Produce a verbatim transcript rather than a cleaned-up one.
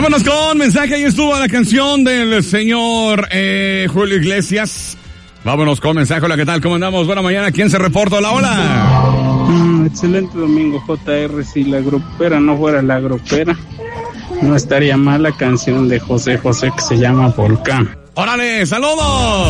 Vámonos con mensaje. Ahí estuvo la canción del señor eh, Julio Iglesias. Vámonos con mensaje. Hola, ¿qué tal? ¿Cómo andamos? Buena mañana. ¿Quién se reporta? Hola, hola. Mm, excelente domingo, J R. Si la grupera no fuera la grupera, no estaría mal la canción de José José que se llama Volcán. ¡Órale! ¡Saludos!